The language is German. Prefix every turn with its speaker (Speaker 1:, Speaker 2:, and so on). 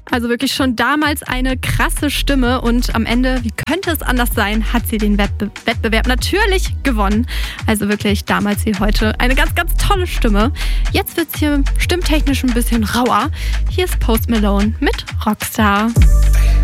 Speaker 1: Also wirklich schon damals eine krasse Stimme und am Ende, wie könnte es anders sein, hat sie den Wettbewerb natürlich gewonnen. Also wirklich damals wie heute eine ganz, ganz tolle Stimme. Jetzt wird es hier stimmtechnisch ein bisschen rauer. Hier ist Post Malone mit Rockstar.